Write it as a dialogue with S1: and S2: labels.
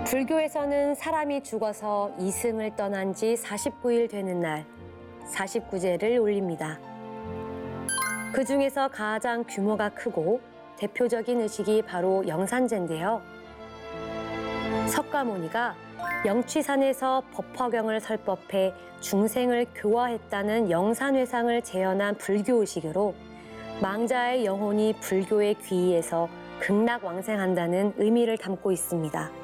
S1: 불교에서는 사람이 죽어서 이승을 떠난 지 49일 되는 날 49제를 올립니다. 그 중에서 가장 규모가 크고 대표적인 의식이 바로 영산제인데요. 석가모니가 영취산에서 법화경을 설법해 중생을 교화했다는 영산회상을 재현한 불교 의식으로 망자의 영혼이 불교에 귀의해서 극락왕생한다는 의미를 담고 있습니다.